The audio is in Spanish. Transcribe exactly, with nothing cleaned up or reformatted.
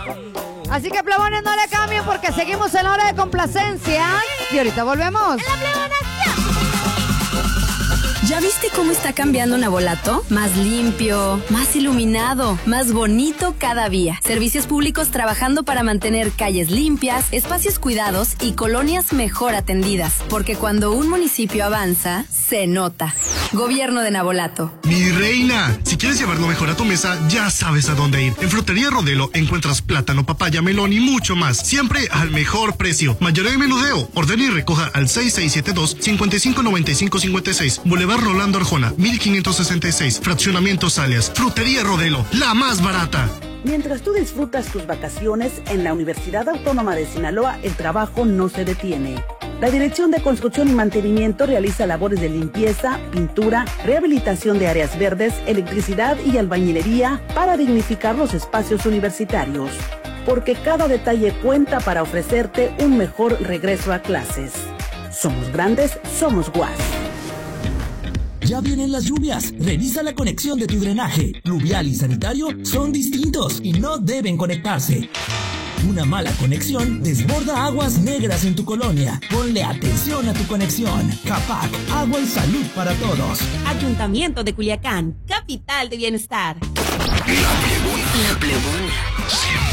Así que, plebones, no le cambien porque seguimos en la hora de complacencia. Y ahorita volvemos. ¡En la plebonación! ¿Ya viste cómo está cambiando Navolato? Más limpio, más iluminado, más bonito cada día. Servicios públicos trabajando para mantener calles limpias, espacios cuidados y colonias mejor atendidas. Porque cuando un municipio avanza, se nota. Gobierno de Navolato. Mi reina, si quieres llevarlo mejor a tu mesa, ya sabes a dónde ir. En Frutería Rodelo encuentras plátano, papaya, melón y mucho más. Siempre al mejor precio. Mayoreo y menudeo. Ordena y recoja al seis seis siete dos, cinco cinco nueve cinco cinco seis. Boulevard Rolando Arjona, mil quinientos sesenta y seis. Fraccionamiento Alias. Frutería Rodelo, la más barata. Mientras tú disfrutas tus vacaciones, en la Universidad Autónoma de Sinaloa el trabajo no se detiene. La Dirección de Construcción y Mantenimiento realiza labores de limpieza, pintura, rehabilitación de áreas verdes, electricidad y albañilería para dignificar los espacios universitarios. Porque cada detalle cuenta para ofrecerte un mejor regreso a clases. Somos grandes, somos U A S. Ya vienen las lluvias. Revisa la conexión de tu drenaje. Pluvial y sanitario son distintos y no deben conectarse. Una mala conexión desborda aguas negras en tu colonia. Ponle atención a tu conexión. CAPAC, agua y salud para todos. Ayuntamiento de Culiacán, capital de bienestar. La Plebona. La Plebona.